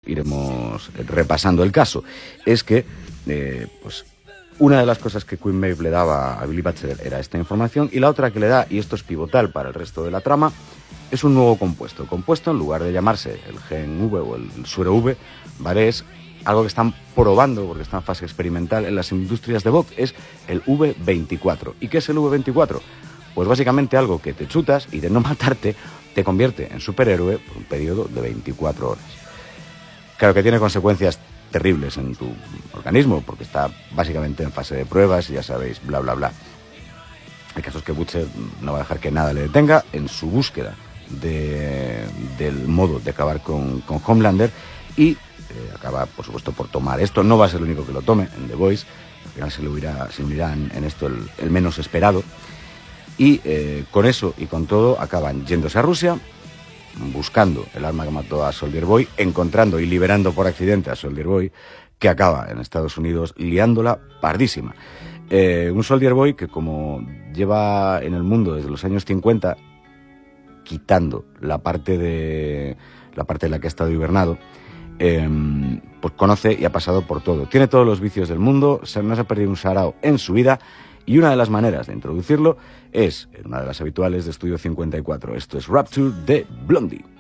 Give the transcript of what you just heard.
iremos repasando el caso. Es que, pues, una de las cosas que Queen Maeve le daba a Billy Batchelor era esta información, y la otra que le da, y esto es pivotal para el resto de la trama, es un nuevo compuesto. Compuesto, en lugar de llamarse el gen V o el suero V, ¿vale? Es algo que están probando, porque está en fase experimental en las industrias de Vogue, es el V24. ¿Y qué es el V24? Pues básicamente algo que te chutas y de no matarte te convierte en superhéroe por un periodo de 24 horas. Claro que tiene consecuencias terribles en tu organismo, porque está básicamente en fase de pruebas y ya sabéis, bla, bla, bla. El caso es que Butcher no va a dejar que nada le detenga en su búsqueda del modo de acabar con Homelander, y acaba, por supuesto, por tomar esto. No va a ser el único que lo tome en The Voice, al final se unirá en esto el menos esperado, y con eso y con todo acaban yéndose a Rusia, buscando el arma que mató a Soldier Boy, encontrando y liberando por accidente a Soldier Boy, que acaba en Estados Unidos liándola pardísima. Un Soldier Boy que, como lleva en el mundo desde los años 50, quitando la parte de la que ha estado hibernado, pues conoce y ha pasado por todo. Tiene todos los vicios del mundo, no se ha perdido un sarao en su vida, y una de las maneras de introducirlo es una de las habituales de Estudio 54. Esto es Rapture de Blondie.